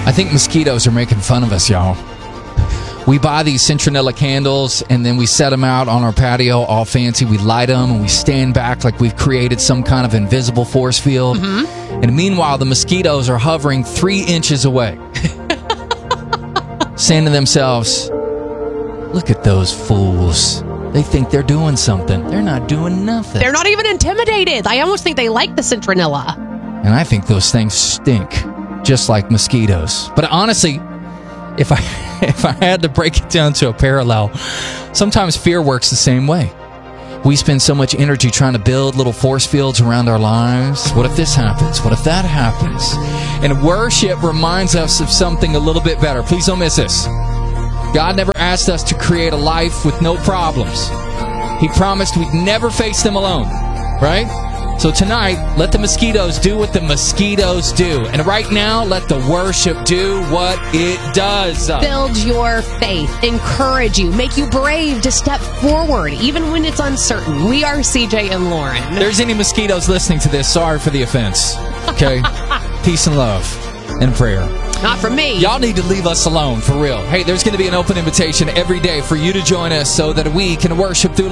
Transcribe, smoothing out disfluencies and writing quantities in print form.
I think mosquitoes are making fun of us, y'all. We buy these citronella candles, and then we set them out on our patio all fancy. We light them, and we stand back like we've created some kind of invisible force field. Mm-hmm. And meanwhile, the mosquitoes are hovering 3 inches away, saying to themselves, look at those fools. They think they're doing something. They're not doing nothing. They're not even intimidated. I almost think they like the citronella. And I think those things stink, just like mosquitoes. But honestly, if I had to break it down to a parallel, sometimes fear works the same way. We spend so much energy trying to build little force fields around our lives. What if this happens? What if that happens? And worship reminds us of something a little bit better. Please don't miss this. God never asked us to create a life with no problems. He promised we'd never face them alone, right? So tonight, let the mosquitoes do what the mosquitoes do. And right now, let the worship do what it does. Build your faith, encourage you, make you brave to step forward, even when it's uncertain. We are CJ and Lauren. If there's any mosquitoes listening to this, sorry for the offense. Okay? Peace and love and prayer. Not from me. Y'all need to leave us alone, for real. Hey, there's going to be an open invitation every day for you to join us so that we can worship through